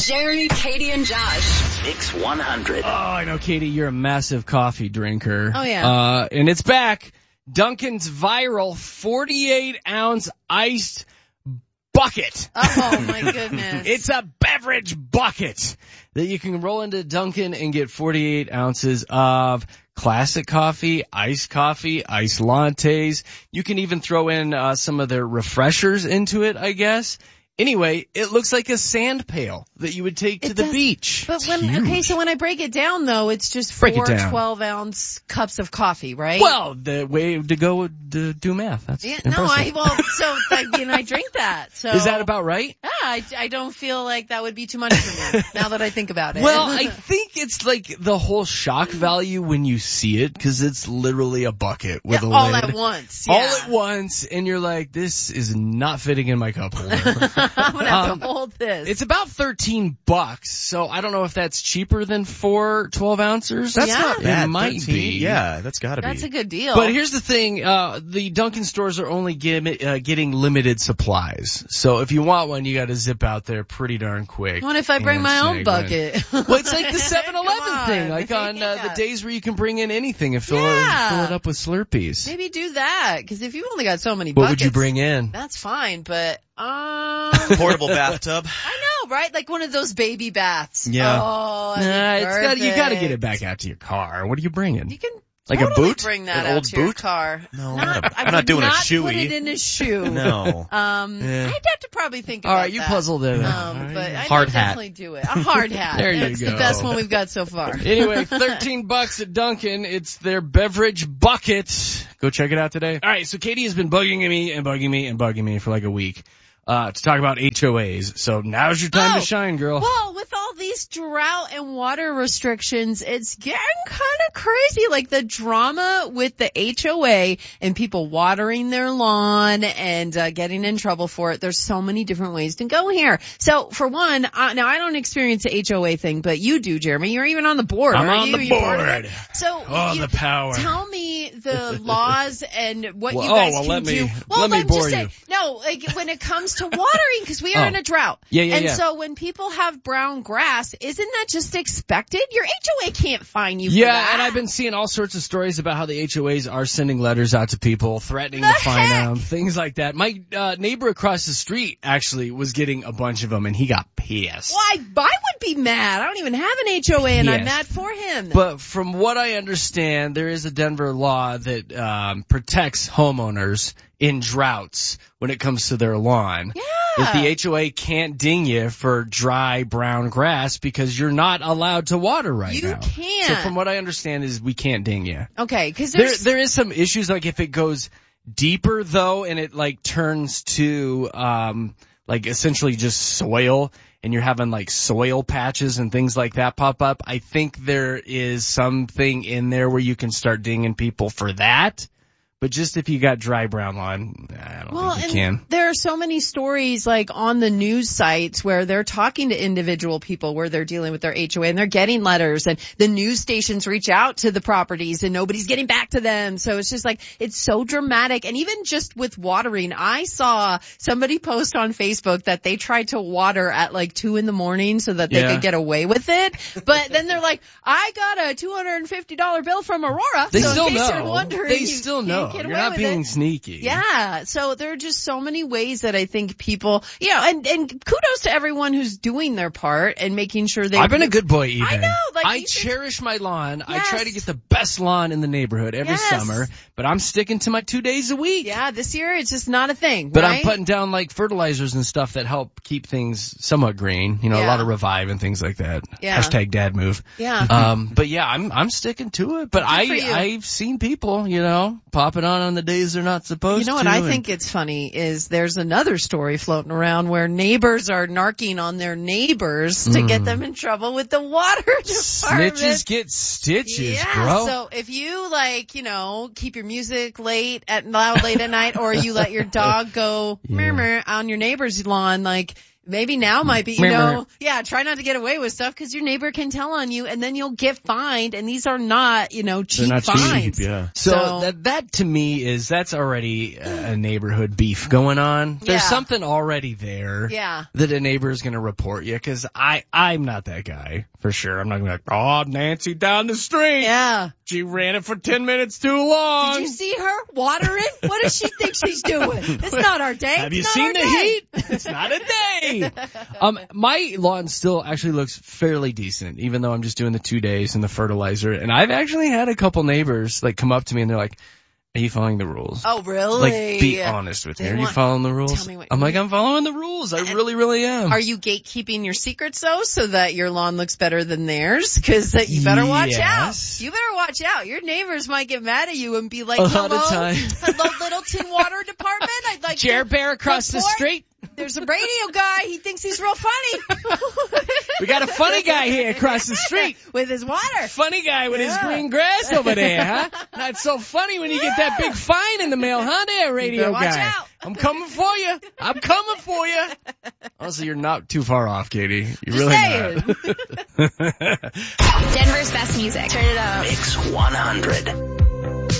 Jeremy, Katie, and Josh. Mix 100. Oh, I know, Katie, you're a massive coffee drinker. Oh, yeah. And it's back. Dunkin's viral 48-ounce iced bucket. Oh, my goodness. It's a beverage bucket that you can roll into Dunkin' and get 48 ounces of classic coffee, iced lattes. You can even throw in some of their refreshers into it, I guess. Anyway, it looks like a sand pail that you would take to the beach. But so when I break it down, though, it's just 4 12-ounce cups of coffee, right? Well, the way to go would do math. That's impressive. I drink that. So is that about right? Yeah, I don't feel like that would be too much for me now that I think about it. Well, I think it's like the whole shock value when you see it, because it's literally a bucket with a lid. All at once. Yeah. All at once, and you're like, this is not fitting in my cup holder. I'm going to have to hold this. It's about $13, so I don't know if that's cheaper than 4 12-ounces. That's not bad. It might 13? be. Yeah, that's gotta be. That's a good deal. But here's the thing, the Dunkin' stores are only getting limited supplies. So if you want one, you gotta zip out there pretty darn quick. What if I bring my own bucket? Well, it's like the 7-Eleven thing, like on the days where you can bring in anything and fill it up with Slurpees. Maybe do that, because if you've only got so many buckets. What would you bring in? That's fine, but portable bathtub. I know, right? Like one of those baby baths. Yeah. Oh, you gotta get it back out to your car. What are you bringing? You can like totally a boot? Bring that An out old to boot? your car. No, I'm not doing a shoey. Put it in a shoe. No. I'd have to probably think about that. All right, you puzzled it. But I hard would hat. definitely do it. A hard hat. There you That's go. the best one we've got so far. Anyway, $13 at Dunkin'. It's their beverage bucket. Go check it out today. All right, so Katie has been bugging me for like a week. To talk about HOAs. So now's your time to shine, girl. Well, with all these drought and water restrictions, it's getting kind of crazy. Like the drama with the HOA and people watering their lawn and getting in trouble for it. There's so many different ways to go here. So for one, now I don't experience the HOA thing, but you do, Jeremy. You're even on the board. I'm aren't on you? the You're part of board. it? So the power. Tell me the laws and what you guys can do. Let me bore you. No, like when it comes to watering, because we are in a drought. Yeah. So when people have brown grass, isn't that just expected? Your HOA can't fine you for that. Yeah, and I've been seeing all sorts of stories about how the HOAs are sending letters out to people, threatening to fine them, things like that. My neighbor across the street actually was getting a bunch of them, and he got pissed. Well, I would be mad. I don't even have an HOA, and I'm mad for him. But from what I understand, there is a Denver law that protects homeowners in droughts when it comes to their lawn. Yeah. That the HOA can't ding you for dry brown grass because you're not allowed to water now. You can't. So from what I understand is we can't ding you. Okay, because there is some issues, like if it goes deeper though and it like turns to like essentially just soil and you're having like soil patches and things like that pop up, I think there is something in there where you can start dinging people for that. But just if you got dry brown lawn, I don't think you can. There are so many stories like on the news sites where they're talking to individual people where they're dealing with their HOA and they're getting letters and the news stations reach out to the properties and nobody's getting back to them. So it's just like, it's so dramatic. And even just with watering, I saw somebody post on Facebook that they tried to water at like 2 a.m. so that they could get away with it. But then they're like, I got a $250 bill from Aurora. They so still in case know. you're wondering, They still know. You're not being sneaky. Yeah. So there are just so many ways that I think people, and kudos to everyone who's doing their part and making sure I've been a good boy even. I know. Like I cherish my lawn. Yes. I try to get the best lawn in the neighborhood every summer, but I'm sticking to my 2 days a week. Yeah, this year it's just not a thing, But right? I'm putting down like fertilizers and stuff that help keep things somewhat green. A lot of Revive and things like that. Yeah. Hashtag dad move. Yeah. But yeah, I'm sticking to it. But I've seen people, popping on the days they're not supposed to. You know what I think it's funny is there's another story floating around where neighbors are narking on their neighbors to get them in trouble with the water department. Snitches get stitches, bro. So if you keep your music loud late at night or you let your dog go murmur on your neighbor's lawn, like, Maybe now might be, try not to get away with stuff because your neighbor can tell on you and then you'll get fined. And these are not, cheap fines. Cheap, yeah. So that to me that's already a neighborhood beef going on. There's something already there. Yeah. That a neighbor is going to report you because I'm not that guy for sure. I'm not going to be like, Nancy down the street. Yeah. She ran it for 10 minutes too long. Did you see her watering? What does she think she's doing? It's not our day. Have you seen the heat? It's not a day. My lawn still actually looks fairly decent, even though I'm just doing the 2 days and the fertilizer. And I've actually had a couple neighbors come up to me and they're like, are you following the rules? Oh, really? Be honest with me. Are you following the rules? Tell me what I'm like, I'm following the rules. I really, really am. Are you gatekeeping your secrets though, so that your lawn looks better than theirs? Cause you better watch out. You better watch out. Your neighbors might get mad at you and be like, hello, Littleton Water Department. I'd like Chair Bear across the street. There's a radio guy. He thinks he's real funny. We got a funny guy here across the street. With his water. Funny guy with his green grass over there, huh? Not so funny when you get that big fine in the mail, huh there, radio watch guy? Out. I'm coming for you. I'm coming for you. Honestly, you're not too far off, Katie. You're Just really saying. not. Denver's best music. Turn it up. Mix 100.